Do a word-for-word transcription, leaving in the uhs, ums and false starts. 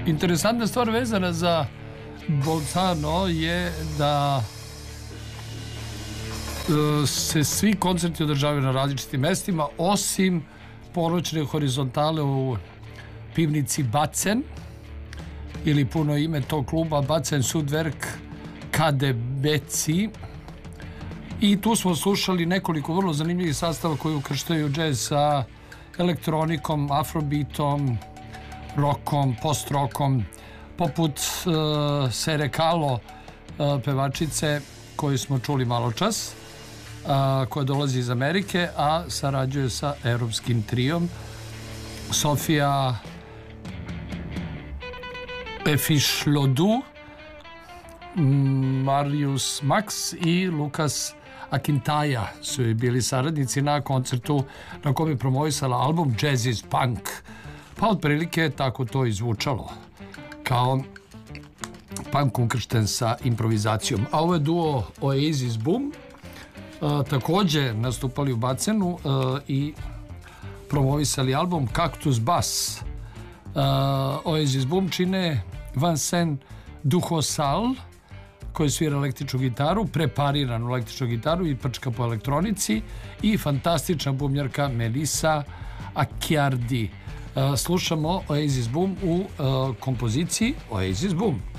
Interesantna stvar vezana za Bolzano je da se svi koncerti održavaju na različitim mestima, osim ponoćne horizontale u pivnici Bacen, ili puno ime tog kluba Bacen Sudwerk K D B C. I tu smo slušali nekoliko vrlo zanimljivih sastava koji ukrštaju džez sa elektronikom, afrobitom, rokom, post-rokom, poput uh, Sere Kalo, uh, pevačice koju smo čuli malo čas, uh, koja dolazi iz Amerike, a sarađuje sa evropskim trijom Sofia Efišlodu, Marius Max i Lukas Akintaja su bili saradnici na koncertu na kojem je promovisala album Jazz is Punk. Pa otprilike tako to izvučalo, kao punk ukršten sa improvizacijom. A ovo je duo Oasis Boom, uh, takođe nastupali u Bacenu uh, i promovisali album Cactus Bass. Uh, Oasis Boom čine Vincent Duhosal, koji svira električnu gitaru, prepariranu električnu gitaru i prčka po elektronici, i fantastična bubnjarka Melissa Acciardi. Uh, slušamo Oasis Boom u uh, kompoziciji Oasis Boom.